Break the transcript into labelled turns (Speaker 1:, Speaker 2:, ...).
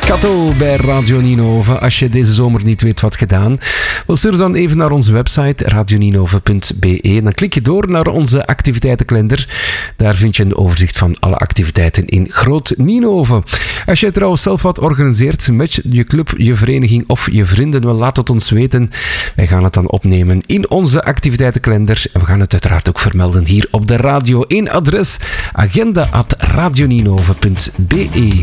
Speaker 1: Kato bij Radio Ninove. Als je deze zomer niet weet wat gedaan, wel stuur dan even naar onze website radioninove.be. Dan klik je door naar onze activiteitenkalender. Daar vind je een overzicht van alle activiteiten in Groot Ninove. Als je trouwens zelf wat organiseert met je club, je vereniging of je vrienden, wel laat het ons weten. Wij gaan het dan opnemen in onze activiteitenkalender. En we gaan het uiteraard ook vermelden hier op de radio. Eén adres, agenda@radioninove.be.